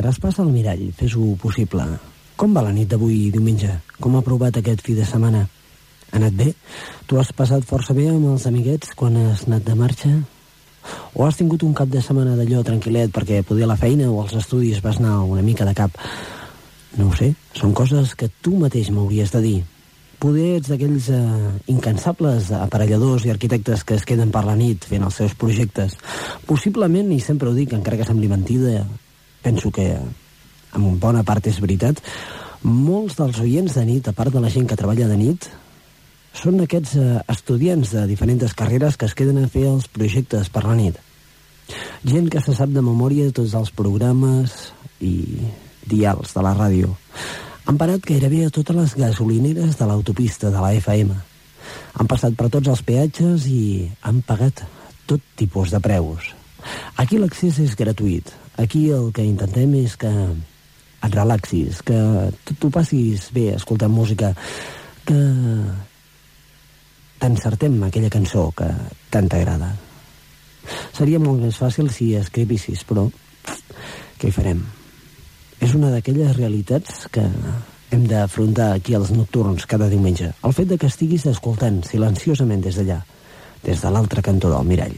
Traspassa el mirall, fes-ho possible. Com va la nit d'avui, diumenge? Com ha provat aquest fi de setmana? Ha anat bé? Tu has passat força bé amb els amiguets quan has anat de marxa? O has tingut un cap de setmana d'allò tranquil·let perquè poder a la feina o als estudis vas anar una mica de cap? No ho sé, són coses que tu mateix m'hauries de dir. Poder ets d'aquells incansables aparelladors i arquitectes que es queden per la nit fent els seus projectes. Possiblement, i sempre ho dic, encara que sembli mentida, penso que en bona part és veritat, molts dels oients de nit, a part de la gent que treballa de nit, són aquests estudiants de diferents carreres que es queden a fer els projectes per la nit. Gent que se sap de memòria tots els programes i dials de la ràdio. Han parat gairebé a totes les gasolineres de l'autopista de la FM. Han passat per tots els peatges i han pagat tot tipus de preus. Aquí l'accés és gratuït. Aquí el que intentem és que et relaxis, que tu passis bé escoltant música, que t'encertem aquella cançó que tant t'agrada. Seria molt més fàcil si escrivissis, però què hi farem? És una d'aquelles realitats que hem d'afrontar aquí als nocturns cada diumenge. El fet de que estiguis escoltant silenciosament des d'allà, des de l'altre cantó del mirall.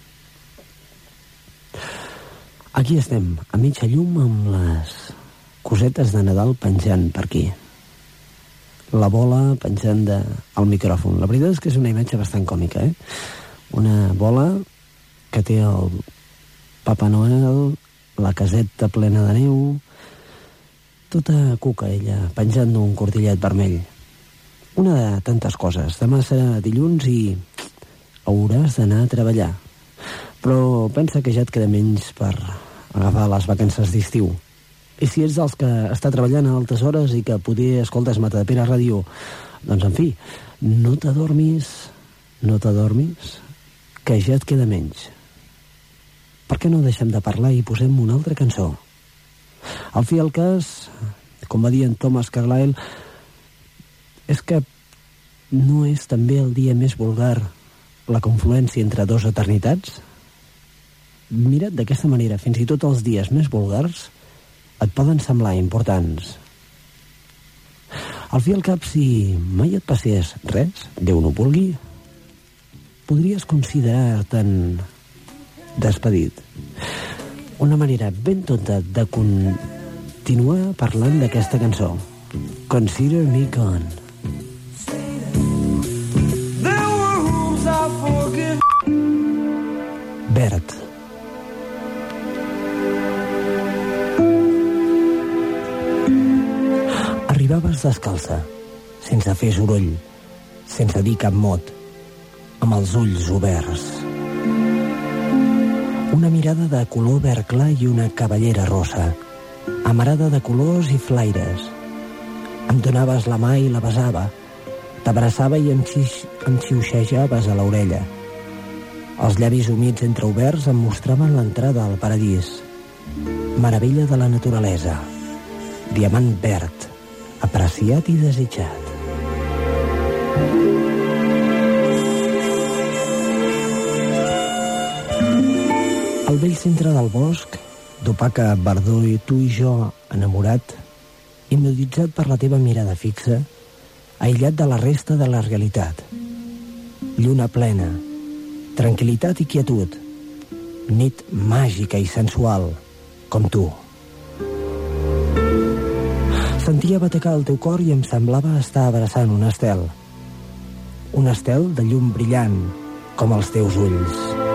Aquí estem, a mitja llum, amb les cosetes de Nadal penjant per aquí. La bola penjant al micròfon. La veritat és que és una imatge bastant còmica, Una bola que té el Papa Noel, la caseta plena de neu, tota cuca, ella, penjant d'un cordillet vermell. Una de tantes coses. Demà serà dilluns i hauràs d'anar a treballar. Però pensa que ja et queda menys per agafar les vacances d'estiu. I si ets dels que està treballant a altes hores i que poder escoltes Matadepera Ràdio, doncs, en fi, no t'adormis, que ja et queda menys. Per què no deixem de parlar i posem una altra cançó? Al fi al cas, com va dir en Thomas Carlyle, és que no és també el dia més vulgar la confluència entre dos eternitats? Mira't d'aquesta manera, fins i tot els dies més vulgars et poden semblar importants. Al fi al cap, si mai et passés res, Déu no vulgui, podries considerar-te'n despedit. Una manera ben tonta de continuar parlant d'aquesta cançó. Consider me gone. Bert. Arribaves descalça, sense fer soroll, sense dir cap mot, amb els ulls oberts. Una mirada de color verd clar i una cabellera rosa, amarada de colors i flaires. Em donaves la mà i la besava, t'abraçava i em xiuxejaves a l'orella. Els llavis humits entreoberts em mostraven l'entrada al paradís. Meravella de la naturalesa. Diamant verd, apreciat i desitjat. Al vell centre del bosc, d'opaca verdor, i tu i jo, enamorat, hipnotitzat per la teva mirada fixa, aïllat de la resta de la realitat. Lluna plena, tranquil·litat i quietud, nit màgica i sensual, com tu. Sentia batecar el teu cor i em semblava estar abraçant un estel de llum brillant com els teus ulls.